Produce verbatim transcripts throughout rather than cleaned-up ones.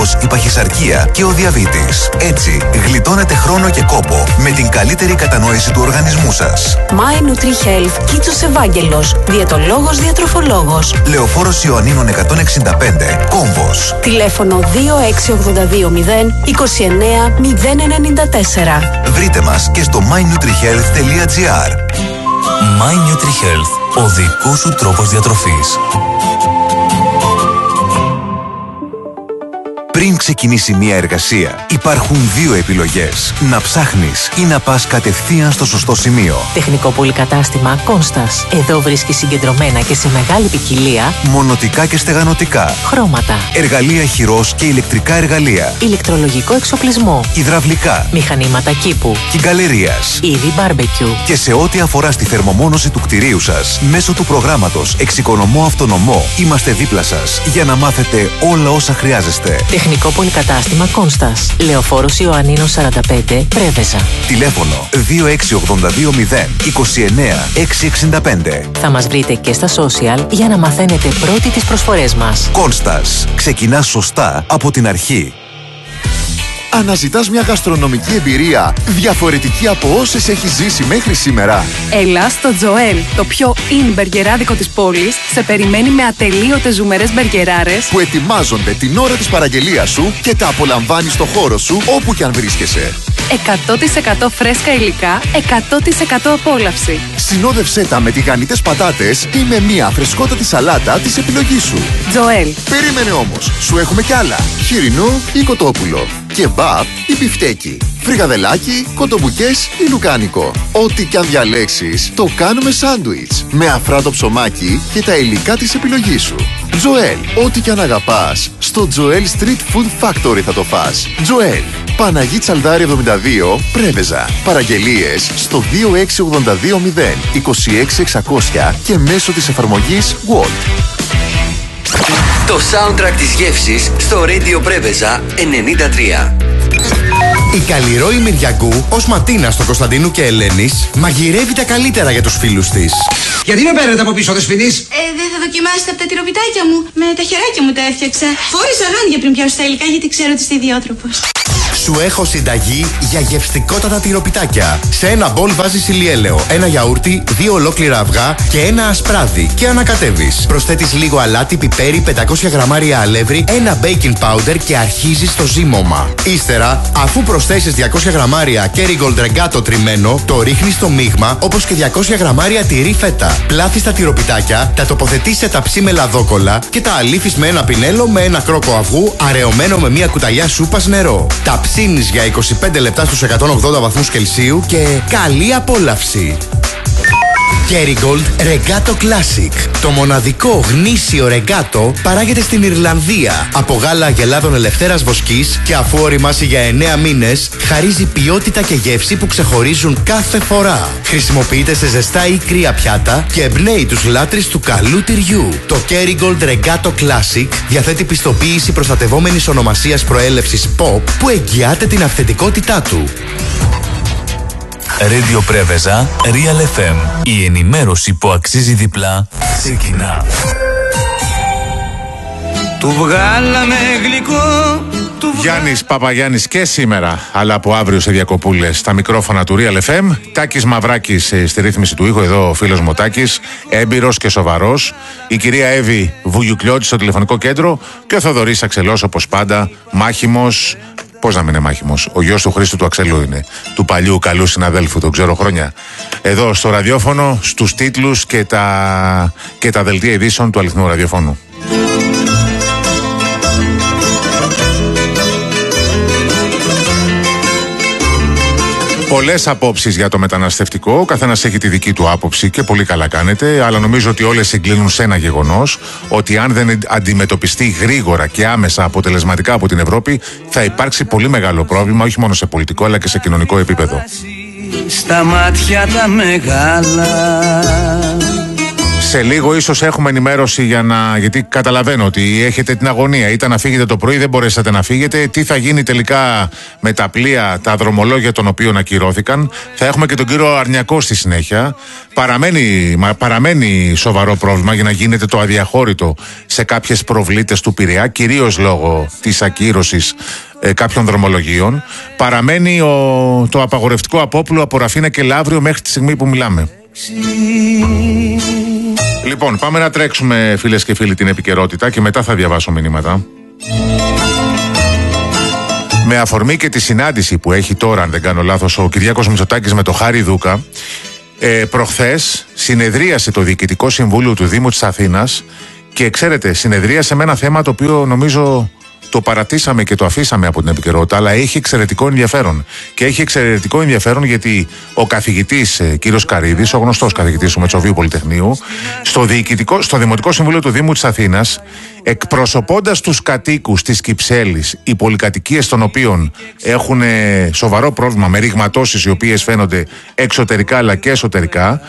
όπως η παχυσαρκία και ο διαβήτης. Έτσι, γλιτώνετε χρόνο και κόπο με την καλύτερη κατανόηση του οργανισμού σας. My NutriHealth, Κίτσος Ευάγγελος, διαιτολόγος, διατροφολόγος. Λεωφόρος Ιωαννίνων εκατόν εξήντα πέντε, Κόμβος. Τηλέφωνο δύο έξι οκτώ δύο μηδέν είκοσι εννέα μηδέν ενενήντα τέσσερα. Βρείτε μας και στο my nutrihealth τελεία gr. My NutriHealth, ο δικός σου τρόπος διατροφής. Πριν ξεκινήσει μια εργασία, υπάρχουν δύο επιλογές. Να ψάχνεις ή να πας κατευθείαν στο σωστό σημείο. Τεχνικό πολυκατάστημα Κόνστας. Εδώ βρίσκεις συγκεντρωμένα και σε μεγάλη ποικιλία μονοτικά και στεγανοτικά, χρώματα, εργαλεία χειρός και ηλεκτρικά εργαλεία, ηλεκτρολογικό εξοπλισμό, υδραυλικά, μηχανήματα κήπου, κυγκαλερίας, είδη μπάρμπεκιου. Και σε ό,τι αφορά στη θερμομόνωση του κτηρίου σας, μέσω του προγράμματος Εξοικονομώ Αυτονομό, είμαστε δίπλα σας για να μάθετε όλα όσα χρειάζεστε. Τεχνικό πολυκατάστημα Κόνστας. Λεωφόρος Ιωαννίνων σαράντα πέντε, Πρέβεζα. Τηλέφωνο δύο έξι οκτώ δύο μηδέν είκοσι εννέα εξακόσια εξήντα πέντε. Θα μας βρείτε και στα social για να μαθαίνετε πρώτοι τις προσφορές μας. Κόνστας. Ξεκινά σωστά από την αρχή. Αναζητάς μια γαστρονομική εμπειρία διαφορετική από όσες έχεις ζήσει μέχρι σήμερα? Έλα στο Τζοέλ, το πιο in μπεργκεράδικο της πόλης, σε περιμένει με ατελείωτες ζουμερές μπεργκεράρες που ετοιμάζονται την ώρα της παραγγελίας σου και τα απολαμβάνεις στο χώρο σου όπου και αν βρίσκεσαι. εκατό τοις εκατό φρέσκα υλικά, εκατό τοις εκατό απόλαυση. Συνόδευσέ τα με τηγανιτές πατάτες ή με μια φρεσκότατη σαλάτα της επιλογής σου. Τζοέλ. Περίμενε όμως, σου έχουμε κι άλλα. Χοιρινό ή κοτόπουλο, κεμπάπ ή μπιφτέκι, φρικαδελάκι, κοτομπουκές ή λουκάνικο. Ό,τι κι αν διαλέξεις, το κάνουμε σάντουιτς με αφράτο ψωμάκι και τα υλικά της επιλογής σου. Τζοέλ, ό,τι κι αν αγαπάς, στο Τζοέλ Street Food Factory θα το φας. Τζοέλ, Παναγί Τσαλδάρη εβδομήντα δύο, Πρέβεζα. Παραγγελίες στο δύο έξι οκτώ δύο μηδέν είκοσι έξι εξακόσια και μέσω της εφαρμογής Walt. Το soundtrack της γεύσης στο Radio Πρέβεζα ενενήντα τρία. Η Καλλιρόη Μυριαγκού, ως Ματίνα στο Κωνσταντίνου και Ελένης, μαγειρεύει τα καλύτερα για τους φίλους της. Γιατί με παίρνετε από πίσω, Δεσποινής? Ε, δεν θα δοκιμάσετε από τα τυροπιτάκια μου? Με τα χεράκια μου τα έφτιαξα. Φόρησα γάντια πριν πιάσω τα υλικά γιατί ξέρω ότι είστε ιδιότροπος. Σου έχω συνταγή για γευστικότατα τυροπιτάκια. Σε ένα μπολ βάζεις ηλιέλαιο, ένα γιαούρτι, δύο ολόκληρα αυγά και ένα ασπράδι και ανακατεύεις. Προσθέτεις λίγο αλάτι, πιπέρι, πεντακόσια γραμμάρια αλεύρι, ένα baking powder και αρχίζεις το ζύμωμα. Ύστερα, αφού προσθέσεις διακόσια γραμμάρια Kerrygold Regato τριμμένο, το ρίχνεις στο μείγμα όπως και διακόσια γραμμάρια τυρί φέτα. Πλάθεις τα τυροπιτάκια, τα τοποθετείς σε ταψί με λαδόκολλα και τα αλήφεις με ένα πινέλο με ένα κρόκο αυγού αραιωμένο με μια κουταλιά σούπας νερό. Τα ψήνεις για είκοσι πέντε λεπτά στους εκατόν ογδόντα βαθμούς Κελσίου και καλή απόλαυση! Kerrygold Regato Classic. Το μοναδικό γνήσιο ρεγκάτο παράγεται στην Ιρλανδία από γάλα αγελάδων ελευθέρας βοσκής και αφού οριμάσει για εννέα μήνες, χαρίζει ποιότητα και γεύση που ξεχωρίζουν κάθε φορά. Χρησιμοποιείται σε ζεστά ή κρύα πιάτα και εμπνέει τους λάτρεις του καλού τυριού. Το Kerrygold Regato Classic διαθέτει πιστοποίηση προστατευόμενης ονομασίας προέλευσης Pop που εγγυάται την αυθεντικότητά του. Radio Πρέβεζα, Real εφ εμ. Η ενημέρωση που αξίζει διπλά ξεκινά. Του βγάλαμε γλυκό. Γιάννης Παπαγιάννης και σήμερα, αλλά από αύριο σε διακοπούλες, στα μικρόφωνα του Real εφ εμ. Τάκης Μαυράκης στη ρύθμιση του ήχου, εδώ ο φίλος μου Τάκης, έμπειρος και σοβαρός. Η κυρία Εύη Βουγιουκλιώτη στο τηλεφωνικό κέντρο και ο Θοδωρής Αξελός, όπως πάντα, μάχημος. Πώς να μην είναι μάχημος, ο γιος του Χρήστου του Αξελού είναι, του παλιού καλού συναδέλφου, τον ξέρω χρόνια. Εδώ στο ραδιόφωνο, στους τίτλους και τα, και τα δελτία ειδήσεων του αληθινού ραδιοφώνου. Πολλές απόψεις για το μεταναστευτικό, ο καθένας έχει τη δική του άποψη και πολύ καλά κάνετε, αλλά νομίζω ότι όλες συγκλίνουν σε ένα γεγονός, ότι αν δεν αντιμετωπιστεί γρήγορα και άμεσα αποτελεσματικά από την Ευρώπη, θα υπάρξει πολύ μεγάλο πρόβλημα, όχι μόνο σε πολιτικό αλλά και σε κοινωνικό επίπεδο. Στα μάτια τα μεγάλα, Σε λίγο ίσως έχουμε ενημέρωση για να, γιατί καταλαβαίνω ότι έχετε την αγωνία. Ήταν να φύγετε το πρωί, δεν μπορέσατε να φύγετε. Τι θα γίνει τελικά με τα πλοία, τα δρομολόγια των οποίων ακυρώθηκαν. Θα έχουμε και τον κύριο Αρνιακό στη συνέχεια. Παραμένει, παραμένει σοβαρό πρόβλημα για να γίνεται το αδιαχώρητο σε κάποιες προβλήτες του Πειραιά, κυρίως λόγω της ακύρωσης ε, κάποιων δρομολογίων. Παραμένει ο, το απαγορευτικό απόπλου από Ραφίνα και Λαύριο μέχρι τη στιγμή που μιλάμε. Λοιπόν, πάμε να τρέξουμε, φίλες και φίλοι, την επικαιρότητα και μετά θα διαβάσω μηνύματα. Με αφορμή και τη συνάντηση που έχει τώρα, αν δεν κάνω λάθος, ο Κυριάκος Μητσοτάκης με το Χάρη Δούκα, ε, προχθές συνεδρίασε το Διοικητικό Συμβούλιο του Δήμου της Αθήνας και ξέρετε, συνεδρίασε με ένα θέμα το οποίο νομίζω το παρατήσαμε και το αφήσαμε από την επικαιρότητα, αλλά έχει εξαιρετικό ενδιαφέρον. Και έχει εξαιρετικό ενδιαφέρον γιατί ο καθηγητής ε, κύριος Καρύδης, ο γνωστός καθηγητής του Μετσοβίου Πολυτεχνείου, στο, διοικητικό, στο Δημοτικό Συμβούλιο του Δήμου της Αθήνας, εκπροσωπώντας τους κατοίκους της Κυψέλης, οι πολυκατοικίες των οποίων έχουν ε, σοβαρό πρόβλημα με ρηγματώσεις οι οποίες φαίνονται εξωτερικά αλλά και εσωτερικά,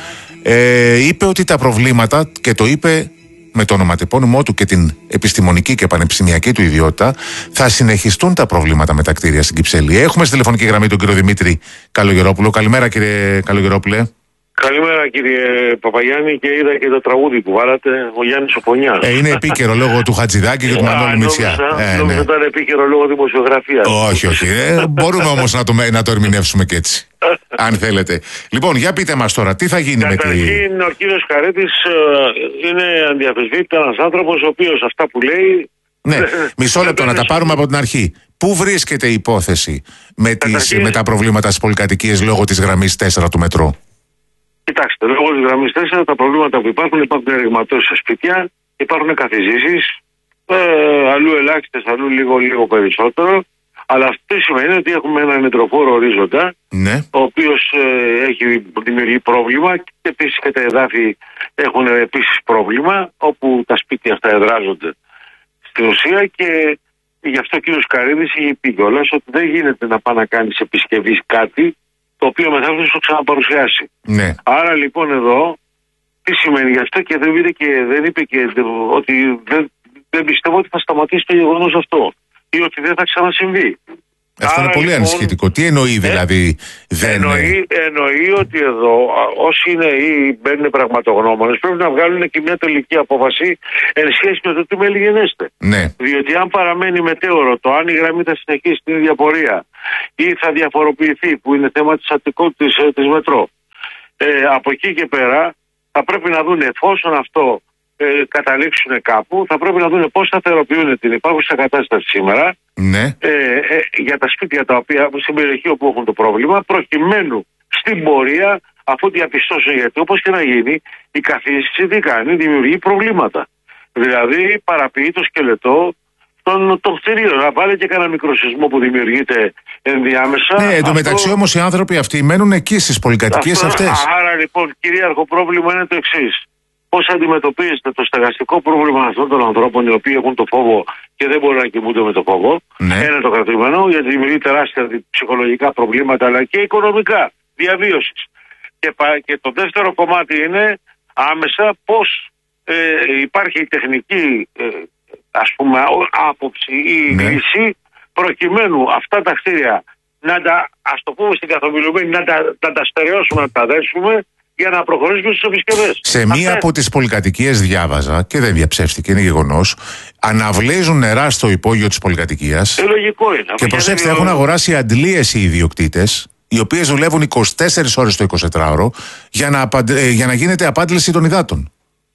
ε, είπε ότι τα προβλήματα, και το είπε με το ονοματεπώνυμό του και την επιστημονική και πανεπιστημιακή του ιδιότητα, θα συνεχιστούν τα προβλήματα με τα κτίρια στην Κυψέλη. Έχουμε στη τηλεφωνική γραμμή τον κύριο Δημήτρη Καλογερόπουλο. Καλημέρα, κύριε Καλογερόπουλε. Καλημέρα, κύριε Παπαγιάννη, και είδα και το τραγούδι που βάλατε, ο Γιάννης ο Φωνιάς. Ε, είναι επίκαιρο λόγω του Χατζηδάκη και του Μανώλη Μητσιά. Ε, νόμιζα ότι ήταν επίκαιρο λόγω δημοσιογραφίας. Όχι, όχι. Ε, μπορούμε όμως να το, να το ερμηνεύσουμε και έτσι. Αν θέλετε. Λοιπόν, για πείτε μας τώρα, τι θα γίνει Καταρχήν, με τη... Καταρχήν, ο κύριος Καρέτης ε, είναι ανδιαφεσβήτητα ένας άνθρωπος ο οποίος αυτά που λέει... Ναι, μισό λεπτό να τα πάρουμε από την αρχή. Πού βρίσκεται η υπόθεση με, τις, με τα προβλήματα στις πολυκατοικίες λόγω της γραμμής τέσσερα του μετρό? Κοιτάξτε, λόγω της γραμμής τέσσερα τα προβλήματα που υπάρχουν, υπάρχουν ρηγματώσεις σε σπίτια, υπάρχουν καθιζήσεις, ε, αλλού ελάχιστες, αλλού λίγο, λίγο περισσότερο. Αλλά αυτό σημαίνει ότι έχουμε έναν μετροφόρο ορίζοντα, ναι, ο οποίος ε, έχει δημιουργεί πρόβλημα, και επίσης και τα εδάφη έχουν επίσης πρόβλημα, όπου τα σπίτια αυτά εδράζονται στην ουσία, και γι' αυτό ο κύριος Καρύδης είχε πει κιόλας ότι δεν γίνεται να πάει να κάνει επισκευή κάτι το οποίο μετά θα το ξαναπαρουσιάσει. Ναι. Άρα λοιπόν εδώ τι σημαίνει γι' αυτό, και δεν είπε και, δεν είπε και ότι δεν, δεν πιστεύω ότι θα σταματήσει το γεγονός αυτό ή ότι δεν θα ξανασυμβεί. Αυτό είναι πολύ λοιπόν ανησυχητικό. Τι εννοεί δηλαδή? Ε, δεν... εννοεί, εννοεί ότι εδώ όσοι είναι ή μπαίνουν πραγματογνώμονες πρέπει να βγάλουν και μια τελική απόφαση εν σχέση με το τι μελιγενέστε. Ναι. Διότι αν παραμένει μετέωρο το αν η γραμμή θα συνεχίσει την ίδια πορεία ή θα διαφοροποιηθεί, που είναι θέμα της αττικότητας της, της μετρό, ε, από εκεί και πέρα θα πρέπει να δουν, εφόσον αυτό ε, καταλήξουν κάπου, θα πρέπει να δουν πώς θα θεραπείουν την υπάρχουσα κατάσταση σήμερα. Ναι. Ε, ε, για τα σπίτια τα οποία στην περιοχή όπου έχουν το πρόβλημα, προκειμένου στην πορεία, αφού διαπιστώσουν, γιατί όπως και να γίνει, η καθίστηση τι κάνει, δημιουργεί προβλήματα. Δηλαδή παραποιεί το σκελετό των, των κτηρίων. Να βάλει και κανένα μικρό σεισμό που δημιουργείται ενδιάμεσα. Ναι, εντωμεταξύ αυτό... όμως οι άνθρωποι αυτοί μένουν εκεί στις πολυκατοικίες αυτές. Άρα λοιπόν, κυρίαρχο πρόβλημα είναι το εξής. Πώς αντιμετωπίζετε το στεγαστικό πρόβλημα αυτών των ανθρώπων οι οποίοι έχουν το φόβο και δεν μπορούν να κοιμούνται με το φόβο? Ναι. Ένα το κρατούμενο, γιατί δημιουργεί τεράστια ψυχολογικά προβλήματα αλλά και οικονομικά διαβίωσης. Και, και το δεύτερο κομμάτι είναι άμεσα πώς ε, υπάρχει η τεχνική ε, ας πούμε άποψη ή ναι. λύση προκειμένου αυτά τα κτίρια να τα, ας το πούμε στην καθομιλουμένη, να τα, να τα στερεώσουμε, να τα δέσουμε για να προχωρήσουμε στις επισκευές. Σε μία Αυτά... από τις πολυκατοικίες διάβαζα, και δεν διαψεύστηκε, είναι γεγονός, αναβλέζουν νερά στο υπόγειο της πολυκατοικίας. Ε, λογικό είναι. Και προσέξτε, έχουν αγοράσει αντλίες οι ιδιοκτήτες, οι οποίες δουλεύουν είκοσι τέσσερις ώρες το εικοσιτετράωρο για να, απαντε... για να γίνεται απάντηση των υδάτων.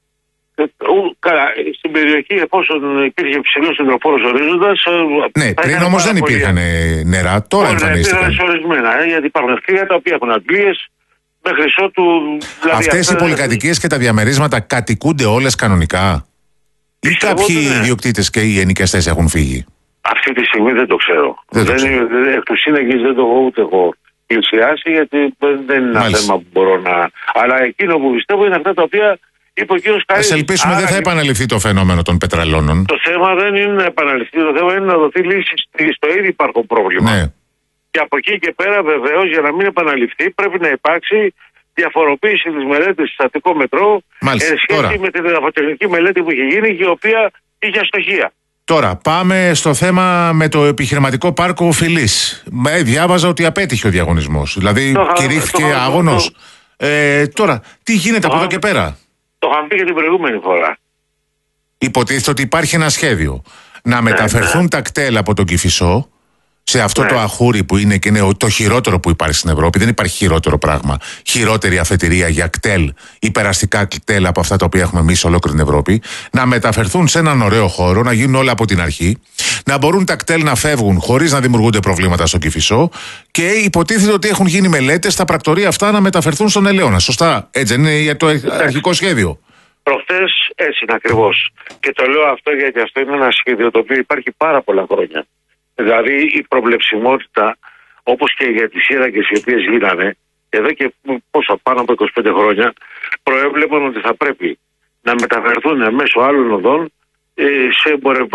Ε, καλά, στην περιοχή, εφόσον υπήρχε ψηλός υδροφόρος ορίζοντας. Ναι, πριν όμως δεν υπήρχαν νερά, τώρα εμφανίστηκαν. Είναι ορισμένα, ε, γιατί υπάρχουν κτίρια τα οποία έχουν αντλίες. Δηλαδή αυτές αυτά... οι πολυκατοικίες και τα διαμερίσματα κατοικούνται όλες κανονικά? Ή κάποιοι ναι. ιδιοκτήτες και οι ενοικιαστές έχουν φύγει? Αυτή τη στιγμή δεν το ξέρω. Δεν δεν είναι, εκ του σύνεγγυς δεν το έχω ούτε έχω πλησιάσει, γιατί δεν είναι ένα θέμα που μπορώ να... Αλλά εκείνο που πιστεύω είναι αυτά τα οποία είπε ο κύριος Καρύδης. Ας ελπίσουμε Άρα... δεν θα επαναληφθεί το φαινόμενο των πετρελώνων. Το θέμα δεν είναι να επαναληφθεί, το θέμα είναι να δοθεί λύση στο ήδη υπάρχον πρόβλημα. Ναι. Και από εκεί και πέρα βεβαίως, για να μην επαναληφθεί, πρέπει να υπάρξει διαφοροποίηση της μελέτης στατικό μετρό εν σχέση τώρα με την εδαφοτεχνική μελέτη που είχε γίνει και η οποία είχε αστοχία. Τώρα πάμε στο θέμα με το επιχειρηματικό πάρκο Φιλής. Ε, διάβαζα ότι απέτυχε ο διαγωνισμός. Δηλαδή το κηρύχθηκε το, άγωνος. Το, το, ε, τώρα, τι γίνεται το, από εδώ και πέρα? Το είχαμε πει και την προηγούμενη φορά. Υποτίθεται ότι υπάρχει ένα σχέδιο να μεταφερθούν ναι. τα κτέλ από τον Κηφισό σε αυτό ναι. το αχούρι που είναι και είναι το χειρότερο που υπάρχει στην Ευρώπη. Δεν υπάρχει χειρότερο πράγμα. Χειρότερη αφετηρία για κτέλ ή περαστικά κτέλ από αυτά τα οποία έχουμε εμείς σε ολόκληρη την Ευρώπη. Να μεταφερθούν σε έναν ωραίο χώρο, να γίνουν όλα από την αρχή. Να μπορούν τα κτέλ να φεύγουν χωρίς να δημιουργούνται προβλήματα στον Κηφισό. Και υποτίθεται ότι έχουν γίνει μελέτες στα πρακτορεία αυτά να μεταφερθούν στον Ελαιώνα. Σωστά. Έτσι είναι για το αρχικό σχέδιο. Προχθές έτσι είναι ακριβώς. Και το λέω αυτό γιατί αυτό είναι ένα σχέδιο το οποίο υπάρχει πάρα πολλά χρόνια. Δηλαδή η προβλεψιμότητα, όπως και για τις σύραγγες οι οποίες γίνανε εδώ και πόσο, πάνω από είκοσι πέντε χρόνια, προέβλεπαν ότι θα πρέπει να μεταφερθούν μέσω άλλων οδών σε,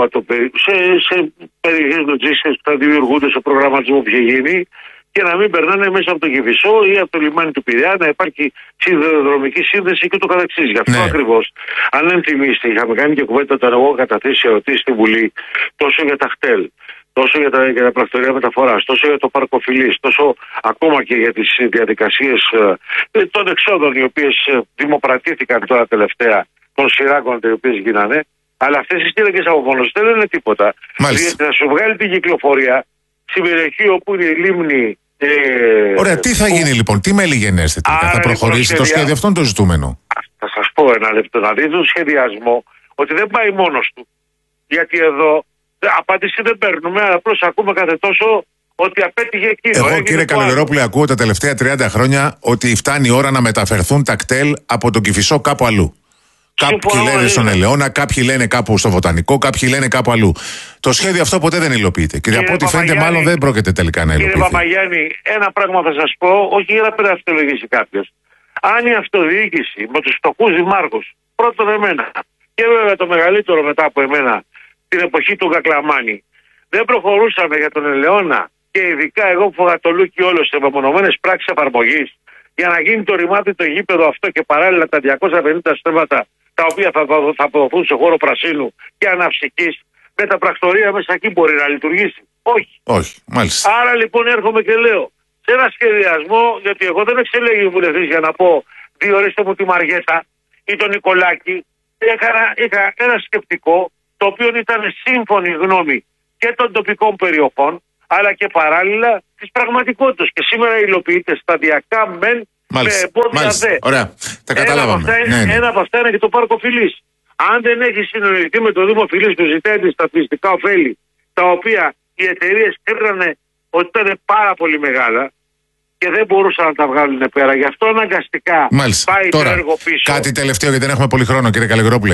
σε, σε περιοχές λογιστικές που θα δημιουργούνται σε προγραμματισμό που είχε γίνει και να μην περνάνε μέσα από το Κηφισό ή από το λιμάνι του Πειραιά, να υπάρχει σιδηροδρομική σύνδεση και το καθεξής. Γι' αυτό ναι. ακριβώς, αν ενθυμίστε, είχαμε κάνει και κουβέντα όταν εγώ καταθέσει ερωτήσεις στη Βουλή τόσο για τα χτέλ, τόσο για τα, για τα πρακτορεία μεταφοράς, τόσο για το πάρκο Φιλής, τόσο ακόμα και για τις διαδικασίες ε, των εξόδων οι οποίες ε, δημοπρατήθηκαν τώρα τελευταία, των σειράκων οι οποίες γίνανε. Αλλά αυτές οι σύραγγες από μόνος δεν είναι τίποτα. Μάλιστα. Γιατί να σου βγάλει την κυκλοφορία στην περιοχή όπου είναι η λίμνη. Ε, Ωραία, τι θα που... γίνει λοιπόν, τι μέλη γενέστε τελικά, θα προχωρήσει σχεδια... το σχέδιο, αυτό είναι το ζητούμενο. Θα σας πω ένα λεπτό, να δείτε τον σχεδιασμό ότι δεν πάει μόνος του. Γιατί εδώ απάντηση δεν παίρνουμε, αλλά απλώς ακούμε κάθε τόσο ότι απέτυχε εκείνο. Εγώ κύριε Καλογερόπουλε ακούω τα τελευταία τριάντα χρόνια ότι φτάνει η ώρα να μεταφερθούν τα κτέλ από τον Κηφισό κάπου αλλού. Κάποιοι λένε στον Ελαιώνα, κάποιοι λένε κάπου στο Βοτανικό, κάποιοι λένε κάπου αλλού. Το σχέδιο αυτό ποτέ δεν υλοποιείται. Και από ό,τι φαίνεται, μάλλον δεν πρόκειται τελικά να υλοποιηθεί. Κύριε Παπαγιάννη, ένα πράγμα θα σας πω, όχι για να περαστολογήσει κάποιο. Αν η αυτοδιοίκηση με τους φτωχούς δημάρχους, πρώτον εμένα, και βέβαια το μεγαλύτερο μετά από εμένα, την εποχή του Κακλαμάνη, δεν προχωρούσαμε για τον Ελαιώνα και ειδικά εγώ που φάγα το λούκι όλο σε μεμονωμένες πράξεις εφαρμογής για να γίνει το ρημάδι το γήπεδο αυτό και παράλληλα τα διακόσια πενήντα στρέμματα τα οποία θα, θα αποδοθούν σε χώρο πρασίνου και αναψυκής, με τα πρακτορεία μέσα εκεί μπορεί να λειτουργήσει? Όχι. Όχι, μάλιστα. Άρα λοιπόν έρχομαι και λέω, σε ένα σχεδιασμό, γιατί εγώ δεν εξελέγει βουλευτής για να πω διορίστε μου τη Μαριέτα ή τον Νικολάκη, είχα, είχα ένα σκεπτικό το οποίο ήταν σύμφωνη γνώμη και των τοπικών περιοχών, αλλά και παράλληλα της πραγματικότητας. Και σήμερα υλοποιείται σταδιακά μεν, μάλιστα, με εμπόδια δε. Ωραία, τα καταλάβαμε. Ένα από, είναι, ναι, ναι. ένα από αυτά είναι και το πάρκο Φιλής. Αν δεν έχει συνεννοηθεί με το Δήμο Φιλής που ζητάει τη στατιστικά ωφέλη, τα οποία οι εταιρείες κρίνανε ότι ήταν πάρα πολύ μεγάλα και δεν μπορούσαν να τα βγάλουν πέρα. Γι' αυτό αναγκαστικά μάλιστα. πάει Τώρα, το έργο πίσω. Κάτι τελευταίο, γιατί δεν έχουμε πολύ χρόνο, κύριε Καλογερόπουλε.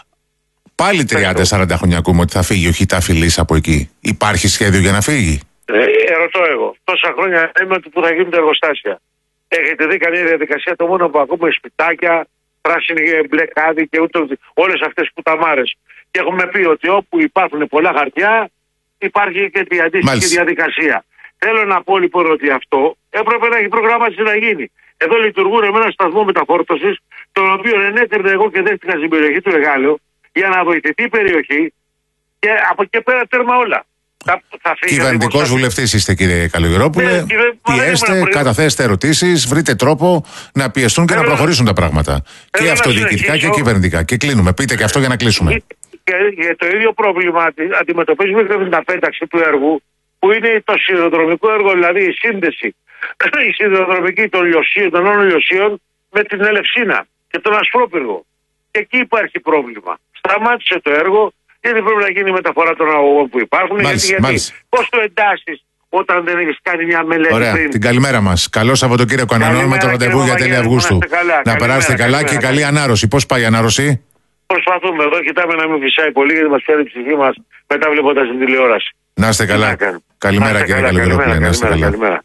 Πάλι τριάντα σαράντα χρόνια ακούμε ότι θα φύγει ο Χιτά Φιλής από εκεί. Υπάρχει σχέδιο για να φύγει? Ε, ερωτώ εγώ. Τόσα χρόνια λέμε που θα γίνουν τα εργοστάσια. Έχετε δει καμία διαδικασία? Το μόνο που ακούμε σπιτάκια, πράσινη μπλε κάδι και ούτω, όλες αυτές που ταμάρες. Και έχουμε πει ότι όπου υπάρχουν πολλά χαρτιά υπάρχει και η αντίστοιχη διαδικασία. Θέλω να πω λοιπόν ότι αυτό έπρεπε να έχει προγράμματι να γίνει. Εδώ λειτουργούν με ένα σταθμό μεταφόρτωσης, τον οποίο ενέκρινε εγώ και δέχτηκα στην περιοχή του Εγάλεω, για να βοηθηθεί η περιοχή και από εκεί πέρα τέρμα όλα. Κυβερνητικός βουλευτής είστε, κύριε Καλογερόπουλε. Ναι, πιέστε, καταθέστε ερωτήσεις, βρείτε τρόπο να πιεστούν και Έλα. να προχωρήσουν τα πράγματα. Έλα, και αυτοδιοικητικά και κυβερνητικά. Και κλείνουμε. Πείτε και αυτό για να κλείσουμε. Και, και το ίδιο πρόβλημα αντιμετωπίζουμε και με την απέταξη του έργου, που είναι το σιδηροδρομικό έργο, δηλαδή η σύνδεση, η σιδηροδρομική των λιωσίων, των όνων λιωσίων με την Ελευσίνα και τον Ασπρόπυργο. Και εκεί υπάρχει πρόβλημα. Σταμάτησε το έργο, γιατί πρέπει να γίνει η μεταφορά των αγωγών που υπάρχουν. Μάλιστα, γιατί, γιατί πώς το εντάσσεις όταν δεν έχεις κάνει μια μελέτη? Ωραία, πριν. Την καλημέρα μας. Καλό Σαββατοκύριακο. Ανανεώνουμε το ραντεβού για τέλη Αυγούστου. Να καλημέρα, περάσετε καλά καλημέρα, και καλή καλημέρα. ανάρρωση. Πώς πάει η ανάρρωση? Προσπαθούμε εδώ, κοιτάμε να μην φυσάει πολύ, γιατί μας πιάνει η ψυχή μας μετά βλέποντας την τηλεόραση. Να είστε καλά. Καλημέρα, κύριε Καλογερόπουλε. Να είστε καλά.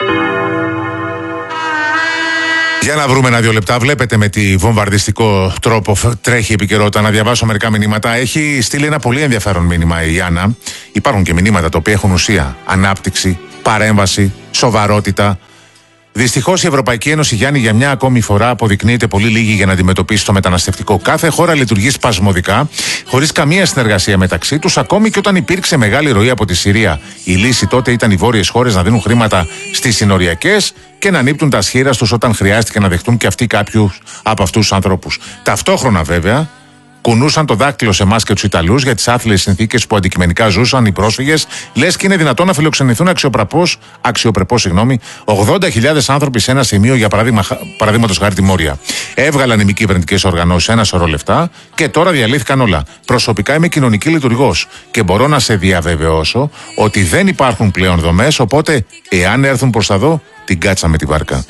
Για να βρούμε ένα-δύο λεπτά. Βλέπετε με τι βομβαρδιστικό τρόπο τρέχει η επικαιρότητα. Να διαβάσω μερικά μηνύματα. Έχει στείλει ένα πολύ ενδιαφέρον μήνυμα η Άννα. Υπάρχουν και μηνύματα τα οποία έχουν ουσία. Ανάπτυξη, παρέμβαση, σοβαρότητα. Δυστυχώς η Ευρωπαϊκή Ένωση, Γιάννη, για μια ακόμη φορά αποδεικνύεται πολύ λίγη για να αντιμετωπίσει το μεταναστευτικό. Κάθε χώρα λειτουργεί σπασμωδικά, χωρίς καμία συνεργασία μεταξύ τους, ακόμη και όταν υπήρξε μεγάλη ροή από τη Συρία. Η λύση τότε ήταν οι βόρειες χώρες να δίνουν χρήματα στις συνοριακές και να ανύπτουν τα σχήρα τους όταν χρειάστηκε να δεχτούν και αυτοί κάποιους από αυτούς τους ανθρώπους. Ταυτόχρονα, βέβαια, κουνούσαν το δάκτυλο σε εμάς και τους Ιταλούς για τις άθλιες συνθήκες που αντικειμενικά ζούσαν οι πρόσφυγες, λες και είναι δυνατόν να φιλοξενηθούν αξιοπρεπώς, αξιοπρεπώς συγγνώμη, ογδόντα χιλιάδες άνθρωποι σε ένα σημείο, για παράδειγμα, παραδείγματος χάρη τη Μόρια. Έβγαλαν οι μη κυβερνητικές οργανώσεις ένα σωρό λεφτά και τώρα διαλύθηκαν όλα. Προσωπικά είμαι κοινωνική λειτουργός και μπορώ να σε διαβεβαιώσω ότι δεν υπάρχουν πλέον δομές, οπότε εάν έρθουν προς τα δω, την κάτσα με τη βάρκα.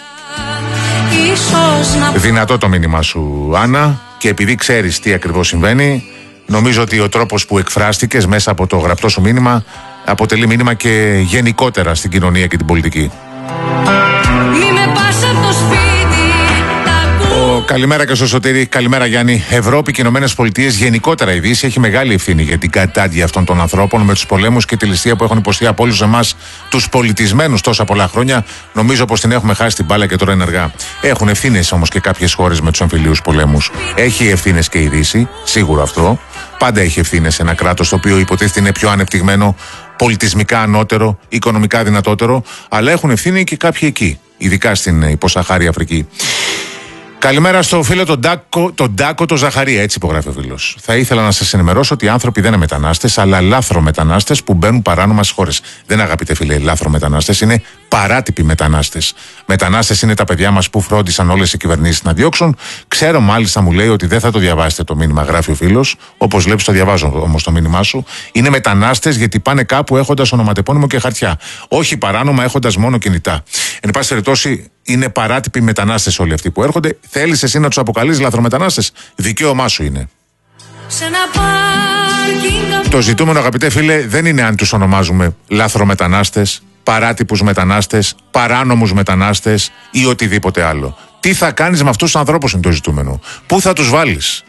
Δυνατό το μήνυμά σου, Άννα. Και επειδή ξέρεις τι ακριβώς συμβαίνει, νομίζω ότι ο τρόπος που εκφράστηκες μέσα από το γραπτό σου μήνυμα αποτελεί μήνυμα και γενικότερα στην κοινωνία και την πολιτική. Ο, καλημέρα και στο Σωτήρη, καλημέρα Γιάννη. Ευρώπη και Ηνωμένες Πολιτείες, γενικότερα η Δύση, έχει μεγάλη ευθύνη για την κατάντια αυτών των ανθρώπων με τους πολέμους και τη ληστεία που έχουν υποστεί από όλους εμάς τους πολιτισμένους τόσα πολλά χρόνια. Νομίζω πως την έχουμε χάσει την μπάλα και τώρα ενεργά. Έχουν ευθύνες όμως και κάποιες χώρες με τους εμφυλίους πολέμους. Έχει ευθύνες και η Δύση, σίγουρο αυτό. Πάντα έχει ευθύνες ένα κράτος το οποίο υποτίθεται είναι πιο ανεπτυγμένο, πολιτισμικά ανώτερο, οικονομικά δυνατότερο, αλλά έχουν ευθύνη και κάποιοι εκεί, ειδικά στην υποσαχάρη Αφρική. Καλημέρα στο φίλο τον Ντάκο, τον Ντάκο το Ζαχαρία, έτσι υπογράφει ο φίλος. Θα ήθελα να σας ενημερώσω ότι οι άνθρωποι δεν είναι μετανάστες, αλλά λάθρομετανάστες που μπαίνουν παράνομα στις χώρες. Δεν αγαπητέ φίλε, λάθρομετανάστες είναι παράτυποι μετανάστες. Μετανάστες είναι τα παιδιά μας που φρόντισαν όλες οι κυβερνήσεις να διώξουν. Ξέρω μάλιστα, μου λέει, ότι δεν θα το διαβάσετε το μήνυμα, γράφει ο φίλος. Όπως βλέπεις, το διαβάζω όμως το μήνυμά σου. Είναι μετανάστες γιατί πάνε κάπου έχοντας ονοματεπώνυμο και χαρτιά. Όχι παράνομα έχοντας μόνο κινητά. Εν πάση περιπτώσει, είναι παράτυποι μετανάστες όλοι αυτοί που έρχονται. Θέλεις εσύ να τους αποκαλείς λαθρομετανάστες? Δικαίωμά σου είναι. Το ζητούμενο, αγαπητέ φίλε, δεν είναι αν τους ονομάζουμε λαθρομετανάστες, παράτυπους μετανάστες, παράνομους μετανάστες ή οτιδήποτε άλλο. Τι θα κάνεις με αυτούς τους ανθρώπους είναι το ζητούμενο. Πού θα τους βάλεις?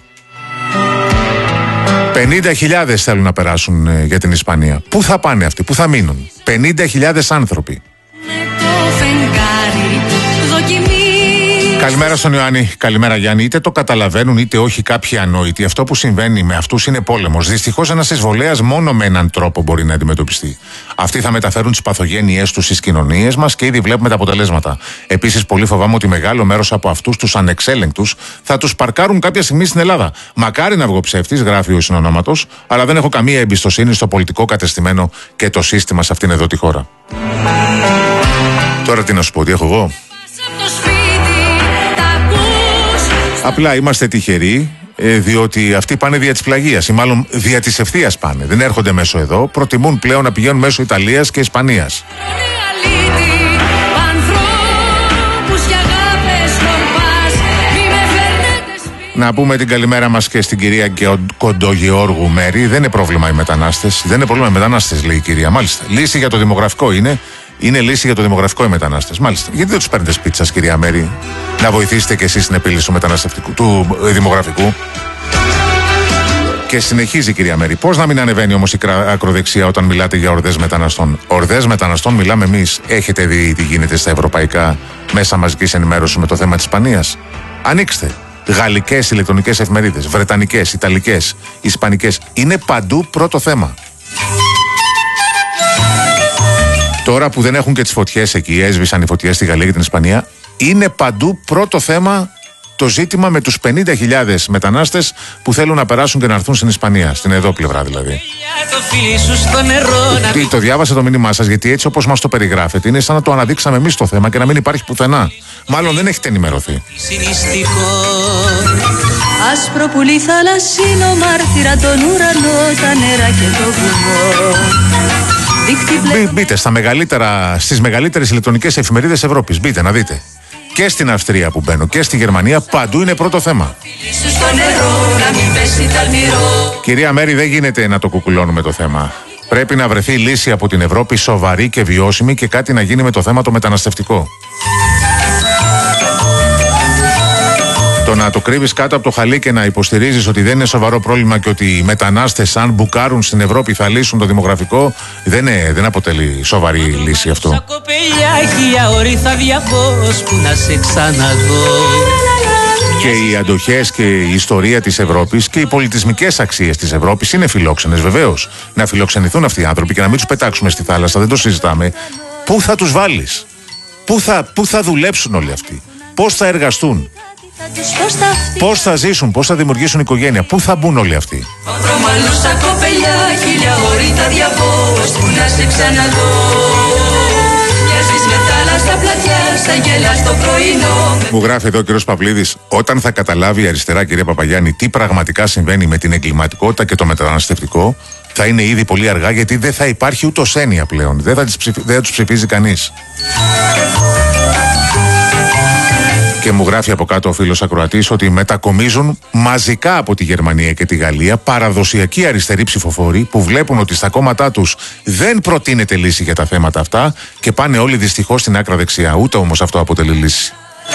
πενήντα χιλιάδες θέλουν να περάσουν ε, για την Ισπανία. Πού θα πάνε αυτοί, πού θα μείνουν? πενήντα χιλιάδες άνθρωποι. Καλημέρα στον Ιωάννη, καλημέρα Γιάννη. Είτε το καταλαβαίνουν είτε όχι κάποιοι ανόητοι, αυτό που συμβαίνει με αυτούς είναι πόλεμος. Δυστυχώς ένας εισβολέας μόνο με έναν τρόπο μπορεί να αντιμετωπιστεί. Αυτοί θα μεταφέρουν τις παθογένειές τους στις κοινωνίες μας και ήδη βλέπουμε τα αποτελέσματα. Επίσης, πολύ φοβάμαι ότι μεγάλο μέρος από αυτούς τους ανεξέλεγκτους θα τους παρκάρουν κάποια στιγμή στην Ελλάδα. Μακάρι να βγω ψεύτης, γράφει ο συνονόματος, αλλά δεν έχω καμία εμπιστοσύνη στο πολιτικό κατεστημένο και το σύστημα σε αυτήν εδώ τη χώρα. Τώρα τι να σου πω, τι έχω εγώ? Απλά είμαστε τυχεροί, ε, διότι αυτοί πάνε δια της πλαγίας ή μάλλον δια της ευθείας πάνε. Δεν έρχονται μέσω εδώ, προτιμούν πλέον να πηγαίνουν μέσω Ιταλίας και Ισπανίας. Να πούμε την καλημέρα μας και στην κυρία Κοντογεώργου Μέρη. Δεν είναι πρόβλημα οι μετανάστες. Δεν είναι πρόβλημα οι μετανάστες, λέει η κυρία. Μάλιστα. Λύση για το δημογραφικό είναι. Είναι λύση για το δημογραφικό οι μετανάστες. Μάλιστα. Γιατί δεν τους παίρνετε σπίτι σας, κυρία Μέρη, να βοηθήσετε κι εσείς στην επίλυση του μεταναστευτικού, του δημογραφικού? Και συνεχίζει η κυρία Μέρη. Πώς να μην ανεβαίνει όμως η ακροδεξιά όταν μιλάτε για ορδές μεταναστών? Ορδές μεταναστών μιλάμε εμείς. Έχετε δει τι γίνεται στα ευρωπαϊκά μέσα μαζικής ενημέρωσης με το θέμα της Ισπανίας? Ανοίξτε. Γαλλικές ηλεκτρονικές εφημερίδες, βρετανικές, ιταλικές, ισπανικές. Είναι παντού πρώτο θέμα. Τώρα που δεν έχουν και τις φωτιές εκεί, έσβησαν οι φωτιές στη Γαλλία και την Ισπανία, είναι παντού πρώτο θέμα το ζήτημα με τους πενήντα χιλιάδες μετανάστες που θέλουν να περάσουν και να έρθουν στην Ισπανία, στην εδώ πλευρά δηλαδή. Το, το διάβασα το μήνυμά σας, γιατί έτσι όπως μας το περιγράφετε είναι σαν να το αναδείξαμε εμείς το θέμα και να μην υπάρχει πουθενά. Μάλλον δεν έχετε ενημερωθεί. Άσπρο πουλί θαλασσίνο μάρτυρα τον ουρανό, τα νερά και το βουνό. Μπή, μπείτε στα μεγαλύτερα, στις μεγαλύτερες ηλεκτρονικές εφημερίδες Ευρώπης. Μπείτε να δείτε. Και στην Αυστρία που μπαίνω και στη Γερμανία παντού είναι πρώτο θέμα. Κυρία Μέρη, δεν γίνεται να το κουκουλώνουμε το θέμα. Πρέπει να βρεθεί λύση από την Ευρώπη σοβαρή και βιώσιμη και κάτι να γίνει με το θέμα το μεταναστευτικό. Το να το κρύβεις κάτω από το χαλί και να υποστηρίζεις ότι δεν είναι σοβαρό πρόβλημα και ότι οι μετανάστες, αν μπουκάρουν στην Ευρώπη, θα λύσουν το δημογραφικό, δεν, είναι, δεν αποτελεί σοβαρή λύση αυτό. Και οι αντοχές και η ιστορία της Ευρώπης και οι πολιτισμικές αξίες της Ευρώπης είναι φιλόξενες, βεβαίως. Να φιλοξενηθούν αυτοί οι άνθρωποι και να μην τους πετάξουμε στη θάλασσα, δεν το συζητάμε. Πού θα τους βάλεις, πού θα, πού θα δουλέψουν όλοι αυτοί, πώς θα εργαστούν, πώς θα ζήσουν, πώς θα δημιουργήσουν οικογένεια, πού θα μπουν όλοι αυτοί. Μου γράφει εδώ ο κύριος Παυλίδης, όταν θα καταλάβει η αριστερά, κυρία Παπαγιάννη, τι πραγματικά συμβαίνει με την εγκληματικότητα και το μεταναστευτικό, θα είναι ήδη πολύ αργά, γιατί δεν θα υπάρχει ούτως έννοια πλέον. Δεν θα, ψηφι... δεν θα τους ψηφίζει κανείς. Και μου γράφει από κάτω ο φίλος ακροατής ότι μετακομίζουν μαζικά από τη Γερμανία και τη Γαλλία παραδοσιακοί αριστεροί ψηφοφόροι που βλέπουν ότι στα κόμματά τους δεν προτείνεται λύση για τα θέματα αυτά και πάνε όλοι δυστυχώς στην άκρα δεξιά. Ούτε όμως αυτό αποτελεί λύση.